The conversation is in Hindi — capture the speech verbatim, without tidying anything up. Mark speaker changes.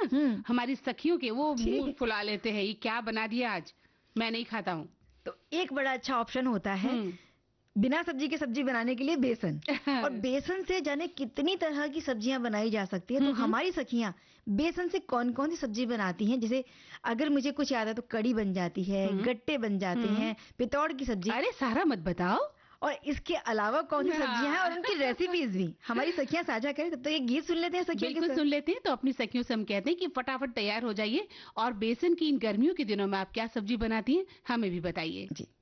Speaker 1: हमारी सखियों के, वो मुंह फुला लेते हैं, ये क्या बना दिया आज, मैं नहीं खाता हूँ।
Speaker 2: तो एक बड़ा अच्छा ऑप्शन होता है बिना सब्जी के सब्जी बनाने के लिए बेसन। और बेसन से जाने कितनी तरह की सब्जियां बनाई जा सकती है। तो हमारी सखियां बेसन से कौन कौन सी सब्जी बनाती हैं, जैसे अगर मुझे कुछ याद है तो कड़ी बन जाती है, गट्टे बन जाते हैं, पितौड़ की सब्जी।
Speaker 1: अरे सारा मत बताओ।
Speaker 2: और इसके अलावा कौन सी सब्जियां हैं और उनकी रेसिपीज भी हमारी सखियां साझा करें। तब तो ये गीत सुन लेते हैं सखियों के।
Speaker 1: बिल्कुल सुन लेते हैं। तो अपनी सखियों से हम कहते हैं कि फटाफट तैयार हो जाइए और बेसन की इन गर्मियों के दिनों में आप क्या सब्जी बनाती हैं हमें भी बताइए।
Speaker 2: जी।